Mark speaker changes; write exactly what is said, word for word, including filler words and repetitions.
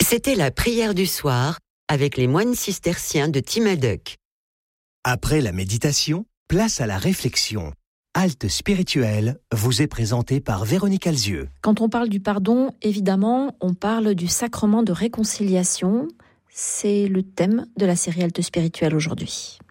Speaker 1: C'était la prière du soir avec les moines cisterciens de Timaduc.
Speaker 2: Après la méditation, place à la réflexion. Halte spirituelle vous est présentée par Véronique Alzieux.
Speaker 3: Quand on parle du pardon, évidemment, on parle du sacrement de réconciliation. C'est le thème de la série Halte spirituelle aujourd'hui.